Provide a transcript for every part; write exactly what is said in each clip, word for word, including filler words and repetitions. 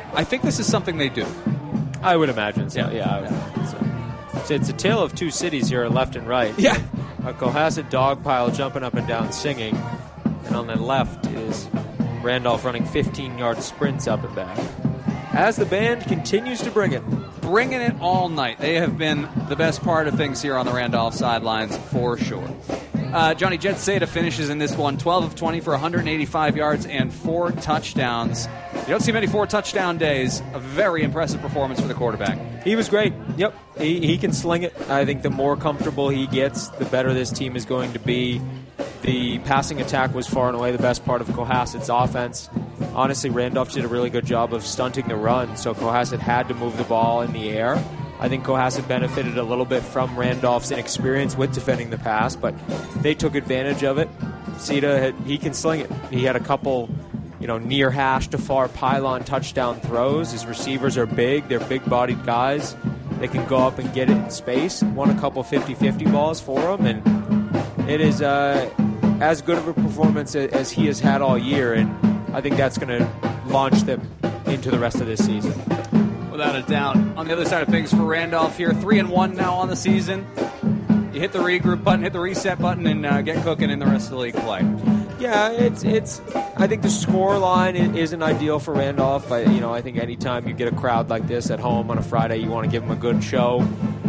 I think this is something they do. I would imagine so, yeah. yeah. yeah. So, so it's a tale of two cities here, left and right. Yeah. A Cohasset dog pile jumping up and down singing, and on the left is Randolph running fifteen-yard sprints up and back. As the band continues to bring it. Bringing it all night. They have been the best part of things here on the Randolph sidelines for sure. Uh, Johnny Jet Seda finishes in this one, twelve of twenty for one hundred eighty-five yards and four touchdowns. You don't see many four-touchdown days. A very impressive performance for the quarterback. He was great. Yep, he, he can sling it. I think the more comfortable he gets, the better this team is going to be. The passing attack was far and away the best part of Cohasset's offense. Honestly, Randolph did a really good job of stunting the run, so Cohasset had to move the ball in the air. I think Cohasset benefited a little bit from Randolph's inexperience with defending the pass, but they took advantage of it. Seda, had, he can sling it. He had a couple, you know, near hash to far pylon touchdown throws. His receivers are big. They're big-bodied guys. They can go up and get it in space. Won a couple fifty-fifty balls for him, and it is uh, as good of a performance as he has had all year, and I think that's going to launch them into the rest of this season. Without a doubt. On the other side of things for Randolph here, three and one now on the season. You hit the regroup button, hit the reset button, and uh, get cooking in the rest of the league play. Yeah, it's it's. I think the score line isn't ideal for Randolph. I, you know, I think anytime you get a crowd like this at home on a Friday, you want to give them a good show.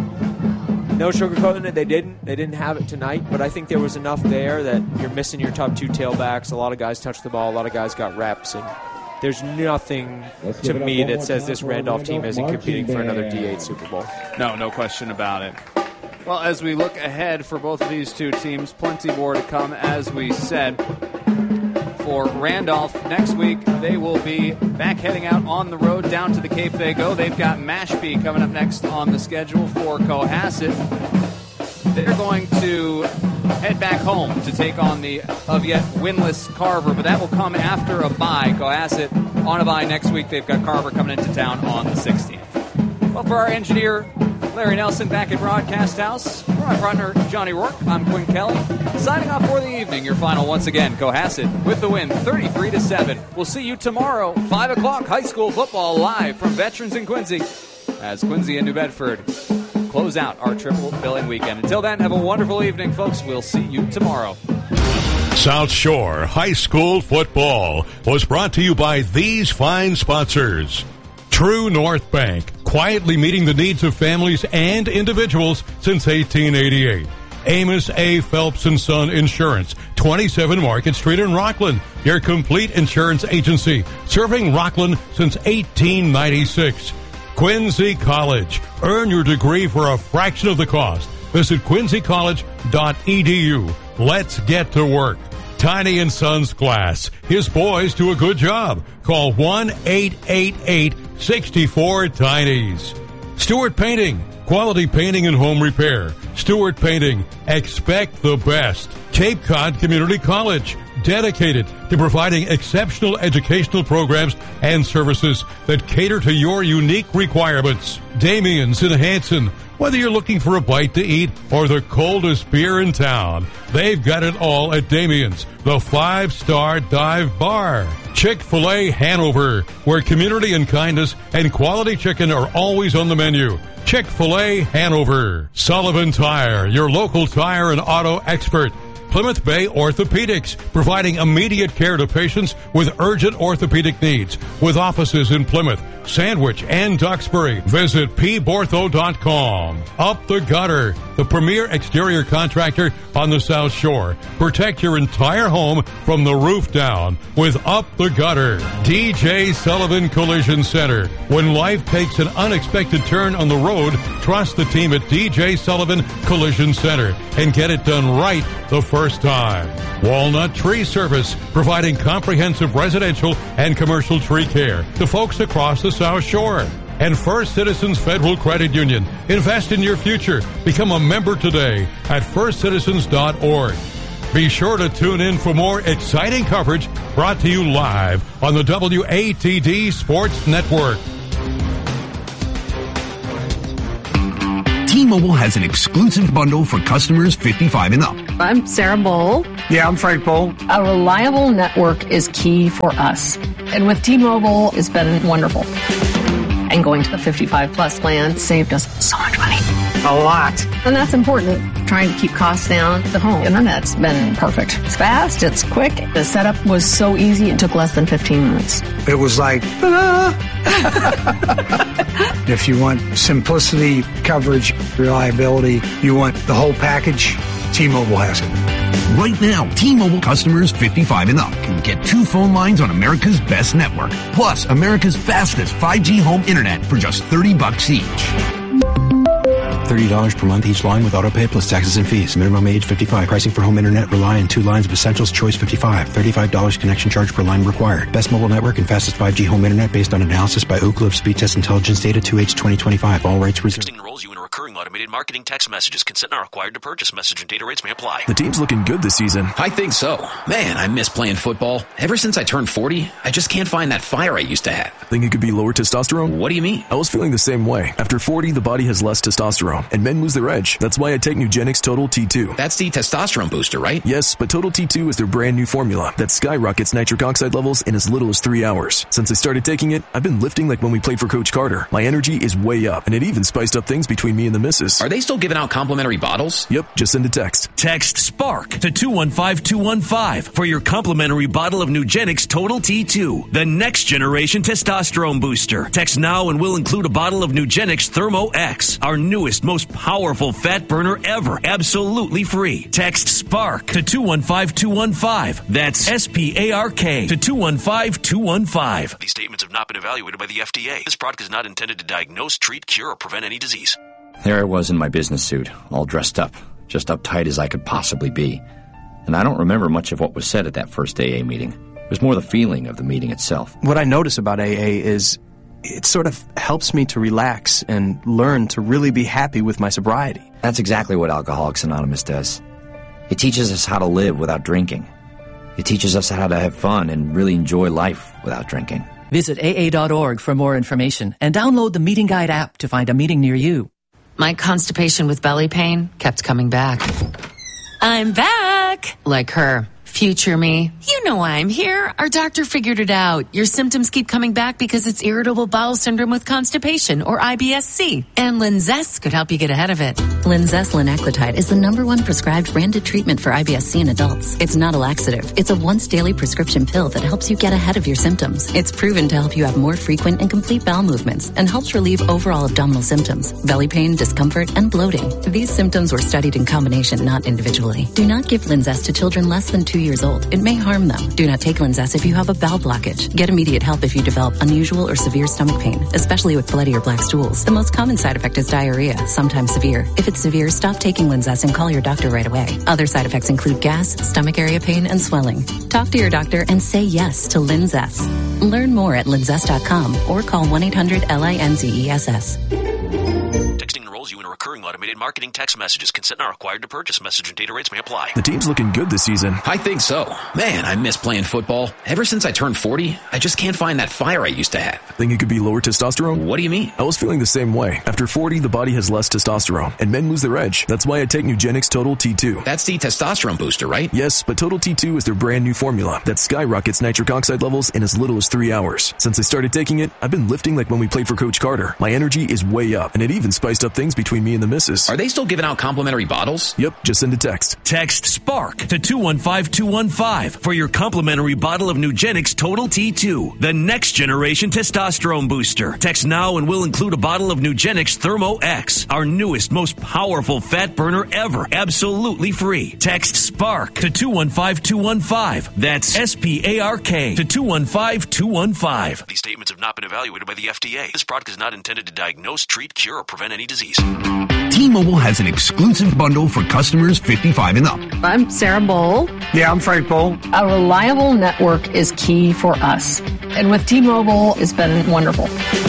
No sugarcoating it. They didn't. They didn't have it tonight, but I think there was enough there that you're missing your top two tailbacks. A lot of guys touched the ball. A lot of guys got reps, and there's nothing to me that says this Randolph team isn't competing for another D eight Super Bowl. No, no question about it. Well, as we look ahead for both of these two teams, plenty more to come, as we said. For Randolph, next week they will be back heading out on the road down to the Cape they go. They've got Mashpee coming up next on the schedule for Cohasset. They're going to head back home to take on the of yet winless Carver, but that will come after a bye. Cohasset on a bye next week. They've got Carver coming into town on the sixteenth. Well, for our engineer, Larry Nelson, back at Broadcast House, for my partner, Johnny Rourke, I'm Quinn Kelly. Signing off for the evening. Your final once again, Cohasset with the win, thirty-three to seven. We'll see you tomorrow, five o'clock, high school football live from Veterans in Quincy, as Quincy and New Bedford close out our triple billing weekend. Until then, have a wonderful evening, folks. We'll see you tomorrow. South Shore High School Football was brought to you by these fine sponsors. True North Bank, quietly meeting the needs of families and individuals since eighteen eighty-eight. Amos A. Phelps and Son Insurance, twenty-seven Market Street in Rockland. Your complete insurance agency, serving Rockland since eighteen ninety-six. Quincy College. Earn your degree for a fraction of the cost. Visit quincy college dot e d u. Let's get to work. Tiny and Sons Glass. His boys do a good job. Call one eight eight eight, six four, Tinys. Stewart Painting. Quality painting and home repair. Stewart Painting. Expect the best. Cape Cod Community College. Dedicated to providing exceptional educational programs and services that cater to your unique requirements. Damien's in Hanson. Whether you're looking for a bite to eat or the coldest beer in town, they've got it all at Damien's, the five-star dive bar. Chick-fil-A Hanover, where community and kindness and quality chicken are always on the menu. Chick-fil-A Hanover. Sullivan Tire, your local tire and auto expert. Plymouth Bay Orthopedics, providing immediate care to patients with urgent orthopedic needs, with offices in Plymouth, Sandwich, and Duxbury. Visit p bortho dot com. Up the Gutter, the premier exterior contractor on the South Shore. Protect your entire home from the roof down with Up the Gutter. D J Sullivan Collision Center. When life takes an unexpected turn on the road, trust the team at D J Sullivan Collision Center and get it done right the first time. Walnut Tree Service, providing comprehensive residential and commercial tree care to folks across the South Shore. And First Citizens Federal Credit Union. Invest in your future. Become a member today at first citizens dot org. Be sure to tune in for more exciting coverage brought to you live on the W A T D Sports Network. T-Mobile has an exclusive bundle for customers fifty-five and up. I'm Sarah Bowl. Yeah, I'm Frank Bowl. A reliable network is key for us. And with T-Mobile, it's been wonderful. And going to the fifty-five plus plan saved us so much money. A lot. And that's important. Trying to keep costs down. The home internet's been perfect. It's fast, it's quick. The setup was so easy, it took less than fifteen minutes. It was like, ta-da! If you want simplicity, coverage, reliability, you want the whole package, T-Mobile has it. Right now, T-Mobile customers fifty-five and up can get two phone lines on America's best network, plus America's fastest five G home internet for just thirty bucks each. thirty dollars per month each line with autopay plus taxes and fees. Minimum age fifty-five. Pricing for home internet rely on two lines of Essentials Choice fifty-five. thirty-five dollars connection charge per line required. Best mobile network and fastest five G home internet based on analysis by Ookla of Speed Test Intelligence Data two H twenty twenty-five. All rights reserved. Texting enrolls you in a recurring automated marketing text messages. Consent not required to purchase. Message and data rates may apply. The team's looking good this season. I think so. Man, I miss playing football. Ever since I turned forty, I just can't find that fire I used to have. Think it could be lower testosterone? What do you mean? I was feeling the same way. After forty, the body has less testosterone, and men lose their edge. That's why I take Nugenix Total T two. That's the testosterone booster, right? Yes, but Total T two is their brand new formula that skyrockets nitric oxide levels in as little as three hours. Since I started taking it, I've been lifting like when we played for Coach Carter. My energy is way up, and it even spiced up things between me and the missus. Are they still giving out complimentary bottles? Yep, just send a text. Text SPARK to two one five two one five for your complimentary bottle of Nugenix Total T two, the next generation testosterone booster. Text now and we'll include a bottle of Nugenix Thermo X, our newest, most powerful fat burner ever, absolutely free. Text SPARK to two one five two one five. That's S P A R K to two one five two one five. These statements have not been evaluated by the F D A. This product is not intended to diagnose, treat, cure, or prevent any disease. There I was in my business suit, all dressed up, just uptight as I could possibly be. And I don't remember much of what was said at that first A A meeting. It was more the feeling of the meeting itself. What I notice about A A is it sort of helps me to relax and learn to really be happy with my sobriety. That's exactly what Alcoholics Anonymous does. It teaches us how to live without drinking. It teaches us how to have fun and really enjoy life without drinking. Visit A A dot org for more information and download the Meeting Guide app to find a meeting near you. My constipation with belly pain kept coming back. I'm back! Like her. Future me. You know why I'm here. Our doctor figured it out. Your symptoms keep coming back because it's irritable bowel syndrome with constipation, or I B S C. And Linzess could help you get ahead of it. Linzess linaclotide is the number one prescribed branded treatment for I B S C in adults. It's not a laxative. It's a once daily prescription pill that helps you get ahead of your symptoms. It's proven to help you have more frequent and complete bowel movements and helps relieve overall abdominal symptoms, belly pain, discomfort, and bloating. These symptoms were studied in combination, not individually. Do not give Linzess to children less than two years old. It may harm them. Do not take Linzess if you have a bowel blockage. Get immediate help if you develop unusual or severe stomach pain, especially with bloody or black stools. The most common side effect is diarrhea, sometimes severe. If it's severe, stop taking Linzess and call your doctor right away. Other side effects include gas, stomach area pain, and swelling. Talk to your doctor and say yes to Linzess. Learn more at linzess dot com or call one eight hundred L I N Z E S S. Texting enrolls you in a recurring automated marketing text messages. Consent not required to purchase. Message and data rates may apply. The team's looking good this season. I think so. Man, I miss playing football. Ever since I turned forty, I just can't find that fire I used to have. Think it could be lower testosterone? What do you mean? I was feeling the same way. After forty, the body has less testosterone, and men lose their edge. That's why I take Nugenix Total T two. That's the testosterone booster, right? Yes, but Total T two is their brand new formula that skyrockets nitric oxide levels in as little as three hours. Since I started taking it, I've been lifting like when we played for Coach Carter. My energy is way up, and it even spiced up things between me and the missus. Are they still giving out complimentary bottles? Yep, just send a text. Text SPARK to two one five two one five for your complimentary bottle of Nugenix Total T two, the next generation testosterone booster. Text now and we'll include a bottle of Nugenix Thermo X, our newest, most powerful fat burner ever, absolutely free. Text SPARK to two one five two one five. That's S P A R K to two one five two one five. These statements have not been evaluated by the F D A. This product is not intended to diagnose, treat, cure, or prevent any disease. T-Mobile has an exclusive bundle for customers fifty-five and up. I'm Sarah Bowl. Yeah, I'm Frank Bowl. A reliable network is key for us. And with T-Mobile, it's been wonderful.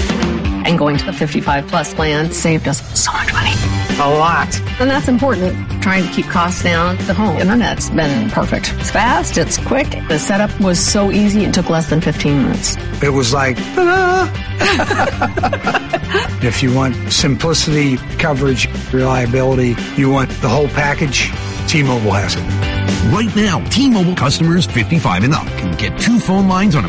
And going to the fifty-five plus plan saved us so much money. A lot. And that's important. Trying to keep costs down. The home internet's been perfect. It's fast, it's quick. The setup was so easy, it took less than fifteen minutes. It was like, ta-da! If you want simplicity, coverage, reliability, you want the whole package, T-Mobile has it. right now. T-Mobile customers fifty-five and up can get two phone lines on